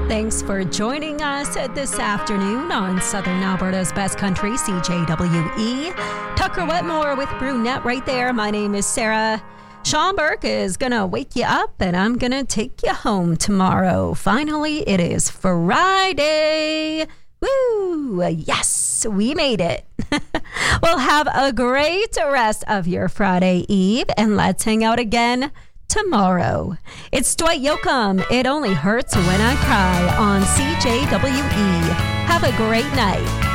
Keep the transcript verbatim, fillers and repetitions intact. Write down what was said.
Thanks for joining us this afternoon on Southern Alberta's Best Country, C J W E. Tucker Wetmore with Brunette right there. My name is Sarah. Sean Burke is going to wake you up, and I'm going to take you home tomorrow. Finally, it is Friday. Woo! Yes, we made it. Well, have a great rest of your Friday Eve, and let's hang out again tomorrow. It's Dwight Yoakam. It only hurts when I cry on C J W E. Have a great night.